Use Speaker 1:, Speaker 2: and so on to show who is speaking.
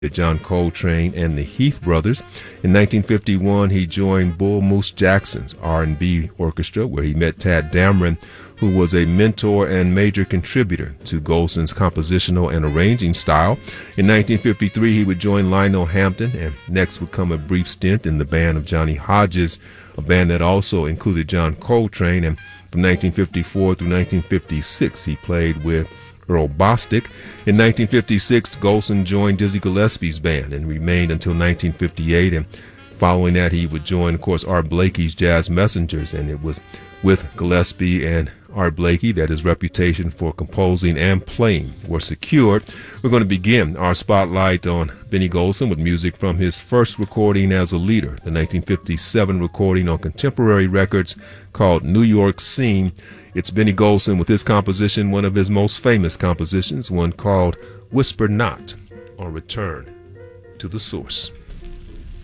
Speaker 1: John Coltrane and the Heath Brothers. In 1951, he joined Bull Moose Jackson's R&B orchestra, where he met Tadd Dameron, who was a mentor and major contributor to Golson's compositional and arranging style. In 1953, he would join Lionel Hampton, and next would come a brief stint in the band of Johnny Hodges, a band that also included John Coltrane. And from 1954 through 1956, he played with Earl Bostic. In 1956, Golson joined Dizzy Gillespie's band and remained until 1958. And following that, he would join, of course, Art Blakey's Jazz Messengers. And it was with Gillespie and Art Blakey that his reputation for composing and playing were secured. We're going to begin our spotlight on Benny Golson with music from his first recording as a leader, the 1957 recording on Contemporary Records called New York Scene. It's Benny Golson with his composition, one of his most famous compositions, one called Whisper Not, on Return to the Source.